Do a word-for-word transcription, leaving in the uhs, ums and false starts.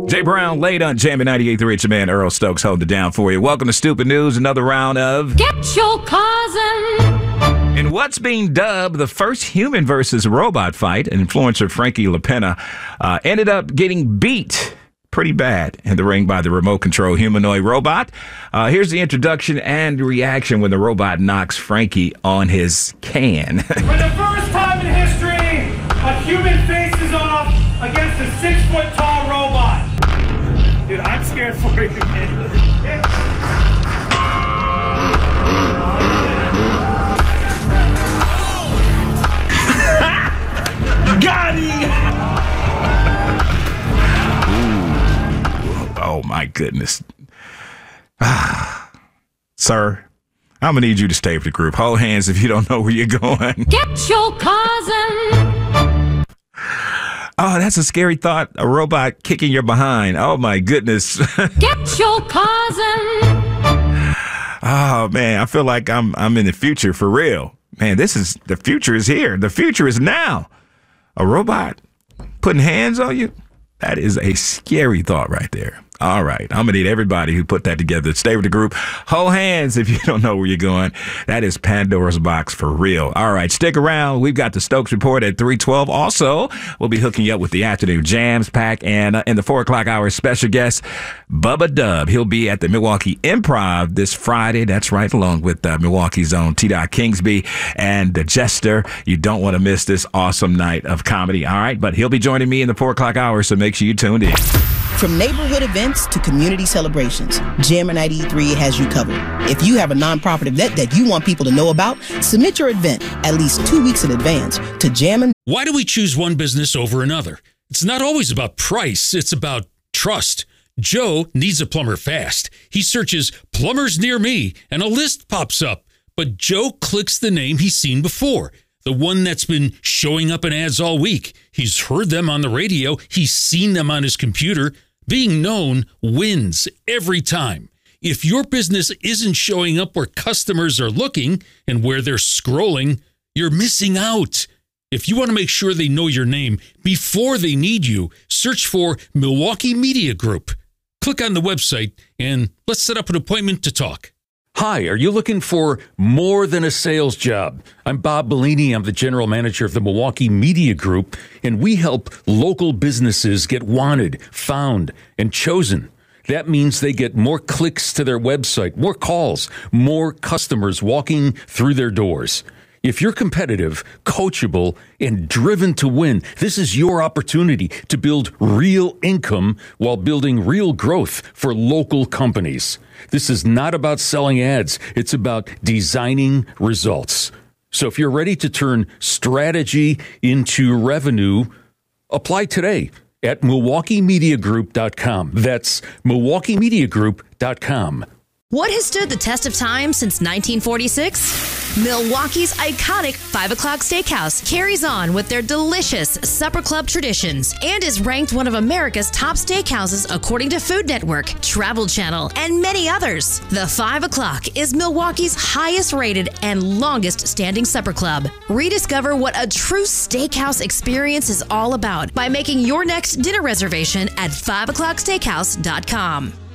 Jay Brown, late on Jammin' ninety-eight point three. It's your man Earl Stokes holding it down for you. Welcome to Stupid News, another round of Get Your Cousin. In what's being dubbed the first human versus robot fight, influencer Frankie LaPena uh, ended up getting beat pretty bad in the ring by the remote control humanoid robot. Uh, here's the introduction and reaction when the robot knocks Frankie on his can. For the first time in history, a human faces off against a six-foot-tall robot. Dude, I'm scared for you, man. Got him! Oh, my goodness. Ah, sir, I'm going to need you to stay with the group. Hold hands if you don't know where you're going. Get Your Cousin. Oh, that's a scary thought. A robot kicking your behind. Oh, my goodness. Get Your Cousin. Oh, man, I feel like I'm I'm in the future for real. Man, this is, the future is here. The future is now. A robot putting hands on you? That is a scary thought right there. All right. I'm going to need everybody who put that together to stay with the group. Hold hands if you don't know where you're going. That is Pandora's box for real. All right. Stick around. We've got the Stokes Report at three twelve. Also, we'll be hooking you up with the afternoon jams pack. And uh, in the four o'clock hour, special guest, Bubba Dub. He'll be at the Milwaukee Improv this Friday. That's right. Along with uh, Milwaukee's own T. Kingsby and the Jester. You don't want to miss this awesome night of comedy. All right. But he'll be joining me in the four o'clock hour. So make sure you tuned in. From neighborhood events to community celebrations, Jammin' ninety-eight point three has you covered. If you have a nonprofit event that you want people to know about, submit your event at least two weeks in advance to Jammin'. Why do we choose one business over another? It's not always about price. It's about trust. Joe needs a plumber fast. He searches plumbers near me and a list pops up. But Joe clicks the name he's seen before. The one that's been showing up in ads all week. He's heard them on the radio. He's seen them on his computer. Being known wins every time. If your business isn't showing up where customers are looking and where they're scrolling, you're missing out. If you want to make sure they know your name before they need you, search for Milwaukee Media Group. Click on the website and let's set up an appointment to talk. Hi, are you looking for more than a sales job? I'm Bob Bellini. I'm the general manager of the Milwaukee Media Group, and we help local businesses get wanted, found, and chosen. That means they get more clicks to their website, more calls, more customers walking through their doors. If you're competitive, coachable, and driven to win, this is your opportunity to build real income while building real growth for local companies. This is not about selling ads. It's about designing results. So if you're ready to turn strategy into revenue, apply today at Milwaukee Media Group dot com. That's Milwaukee Media Group dot com. What has stood the test of time since nineteen forty-six? Milwaukee's iconic five o'clock Steakhouse carries on with their delicious supper club traditions and is ranked one of America's top steakhouses according to Food Network, Travel Channel, and many others. The five o'clock is Milwaukee's highest rated and longest standing supper club. Rediscover what a true steakhouse experience is all about by making your next dinner reservation at five o'clock steakhouse dot com.